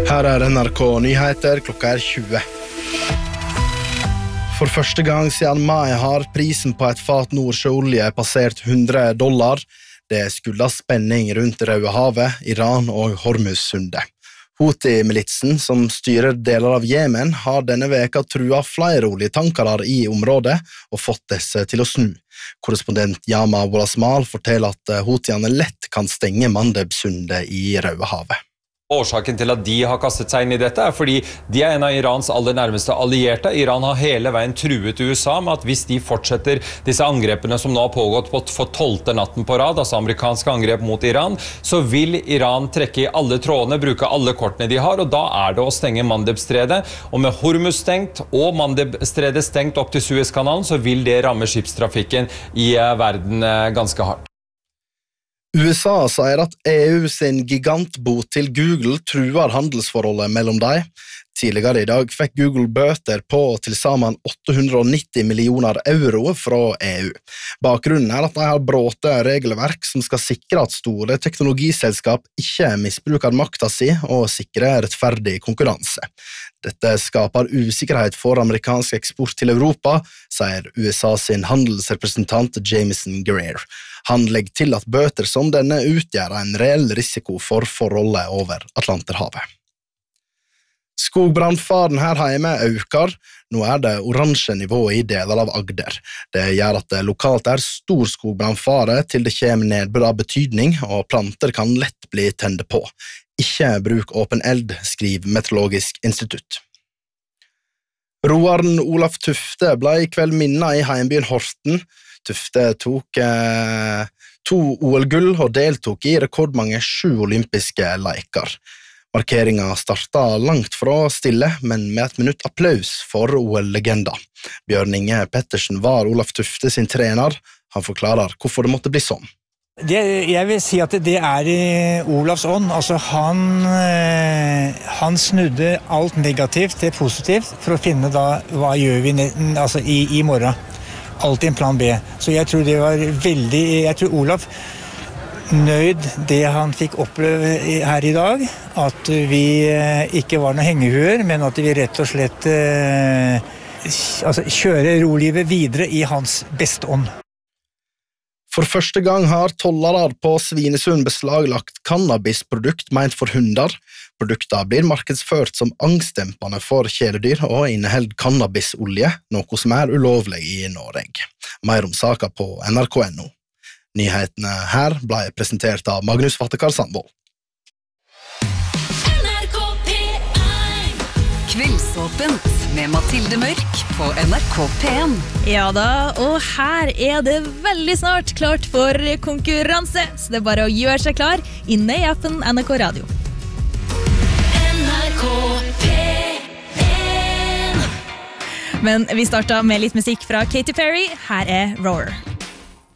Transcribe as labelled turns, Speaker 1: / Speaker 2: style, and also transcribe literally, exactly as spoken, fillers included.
Speaker 1: Her er N R K Nyheter, klokka er tjue. For første gang siden mai har prisen på et fat nordsjøolje passert hundre dollar. Det skyldes spenning rundt Rødehavet, Iran og Hormuzsundet. Houthi-militsen, som styrer deler av Jemen, har denne veka trua flere oljetankere i området og fått disse til å snu. Korrespondent Yama Wolasmal forteller at Houthiene lett kan stenge Mandeb-sundet i Rødehavet.
Speaker 2: Årsaken til at de har kastet seg inn i dette er fordi de er en av Irans aller nærmeste allierte. Iran har hele veien truet U S A med at hvis de fortsetter disse angrepene som nå har pågått på for tolvte natten på rad, altså amerikanske angrep mot Iran, så vil Iran trekke i alle trådene, bruke alle kortene de har, og da er det å stenge Mandeb-stredet. Og med Hormuz stengt og Mandeb-stredet stengt opp til Suezkanalen, så vil det ramme skipstrafikken i verden ganske hardt.
Speaker 1: U S A sier at E U sin gigantbot til Google truer handelsforholdet mellom dem. Tidligere i dag fikk Google bøter på til sammen åtte hundre og nitti millioner euro fra E U. Bakgrunnen er at de har bråtet regelverk som skal sikre at store teknologiselskap ikke misbruker makta si og sikre rettferdig konkurranse. Dette skaper usikkerhet for amerikansk eksport til Europa, sier U S A sin handelsrepresentant Jameson Greer. Han legger til at bøter som denne utgjør en reell risiko for forholdet over Atlanterhavet. Skogbrannfaren her hjemme øker. Nå er det oransje nivå i deler av Agder. Det gjør at det lokalt er stor skogbrannfare til det kommer nedbør av betydning, og planter kan lett bli tende på. Ikke bruk åpen eld, skriver Meteorologisk institutt. Roaren Olaf Tufte ble i kveld minnet i heimbyen Horten. Tufte tok eh, to O L-gull og deltok i rekordmange sju olympiske leker. Markeringen startet langt fra stille, men med et minutt applaus for O L-legenda. Bjørn Inge Pettersen var Olaf Tufte sin trener. Han forklarer hvorfor det måtte bli sånn.
Speaker 3: Det, jeg vil si at det er i Olafs ånd. Altså han, han snudde alt negativt til positivt for å finne da, hva gjør vi altså i, i morgen. Alltid en plan B. Så jeg tror det var veldig, jeg tror Olaf nøyd det han fikk oppleve her i dag, at vi ikke var noen hengehuer, men at vi rett og slett eh, altså, kjører rolivet videre i hans beste ånd.
Speaker 1: For første gang har tollere på Svinesund beslaglagt cannabisprodukt ment for hunder. Produkter blir markedsført som angstdempende for kjæledyr og inneholder cannabisolje, noe som er ulovlig i Norge. Mer om saken på N R K punktum N O. Nyhetene her ble presentert av Magnus Vattekar Sandvold.
Speaker 4: N R K P én Kveldsåpent med Mathilde Mørk på N R K P én.
Speaker 5: Ja da, og her er det veldig snart klart for konkurranse, så det er bare å gjøre seg klar inne i appen N R K Radio.
Speaker 4: N R K P én.
Speaker 5: Men vi starter med litt musikk fra Katy Perry. Her er Roar.